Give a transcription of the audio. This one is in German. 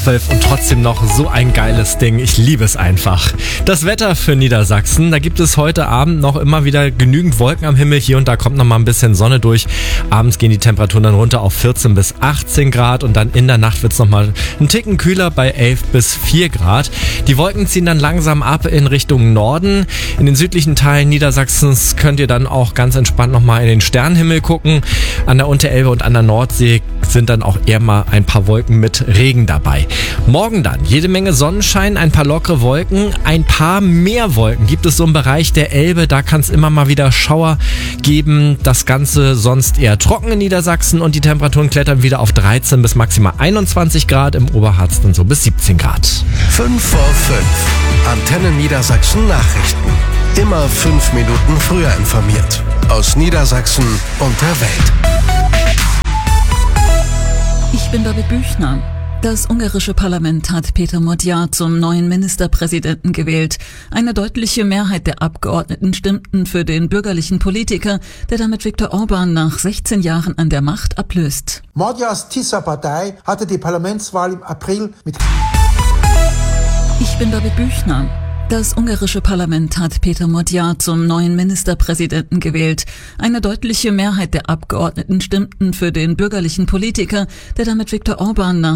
12 und trotzdem noch so ein geiles Ding. Ich liebe es einfach. Das Wetter für Niedersachsen, da gibt es heute Abend noch immer wieder genügend Wolken am Himmel. Hier und da kommt noch mal ein bisschen Sonne durch. Abends gehen die Temperaturen dann runter auf 14 bis 18 Grad und dann in der Nacht wird es noch mal einen Ticken kühler bei 11 bis 4 Grad. Die Wolken ziehen dann langsam ab in Richtung Norden. In den südlichen Teilen Niedersachsens könnt ihr dann auch ganz entspannt noch mal in den Sternenhimmel gucken. An der Unterelbe und an der Nordsee sind dann auch eher mal ein paar Wolken mit Regen dabei. Morgen dann jede Menge Sonnenschein, ein paar lockere Wolken, ein paar mehr Wolken gibt es so im Bereich der Elbe. Da kann es immer mal wieder Schauer geben. Das Ganze sonst eher trocken in Niedersachsen und die Temperaturen klettern wieder auf 13 bis maximal 21 Grad. Im Oberharz dann so bis 17 Grad. 5 vor 5. Antenne Niedersachsen Nachrichten. Immer 5 Minuten früher informiert. Aus Niedersachsen und der Welt. Ich bin David Büchner. Das ungarische Parlament hat Péter Magyar zum neuen Ministerpräsidenten gewählt. Eine deutliche Mehrheit der Abgeordneten stimmten für den bürgerlichen Politiker, der damit Viktor Orbán nach 16 Jahren an der Macht ablöst. Magyars Tisza-Partei hatte die Parlamentswahl im April mit... Ich bin David Büchner. Das ungarische Parlament hat Péter Magyar zum neuen Ministerpräsidenten gewählt. Eine deutliche Mehrheit der Abgeordneten stimmten für den bürgerlichen Politiker, der damit Viktor Orbán nach